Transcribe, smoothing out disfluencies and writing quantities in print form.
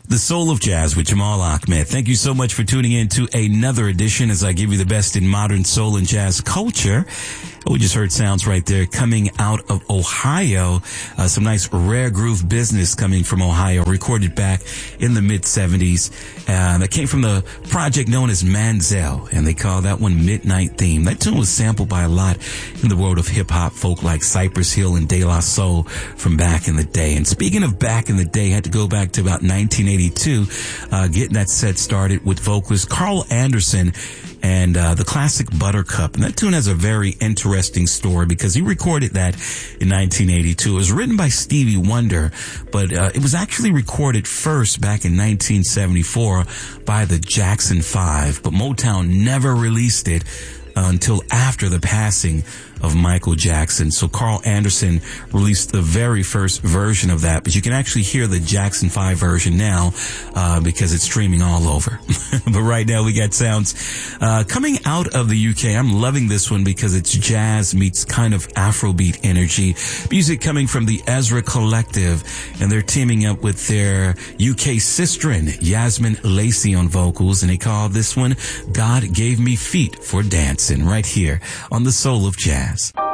The Soul of Jazz with Jamal Ahmed. Thank you so much for tuning in to another edition as I give you the best in modern soul and jazz culture. We just heard sounds right there coming out of Ohio. Some nice rare groove business coming from Ohio, recorded back in the mid-70s. That came from the project known as Manzel, and they call that one Midnight Theme. That tune was sampled by a lot in the world of hip-hop folk like Cypress Hill and De La Soul from back in the day. And speaking of back in the day, had to go back to about 1982, getting that set started with vocalist Carl Anderson and the classic Buttercup. And that tune has a very interesting story because he recorded that in 1982. It was written by Stevie Wonder, but it was actually recorded first back in 1974 by the Jackson 5, but Motown never released it until after the passing of Michael Jackson. So Carl Anderson released the very first version of that, but you can actually hear the Jackson 5 version now because it's streaming all over. But right now we got sounds coming out of the UK. I'm loving this one because it's jazz meets kind of Afrobeat energy. Music coming from the Ezra Collective, and they're teaming up with their UK sister-in Yasmin Lacey on vocals, and they call this one God Gave Me Feet for Dancing, right here on The Soul of Jazz.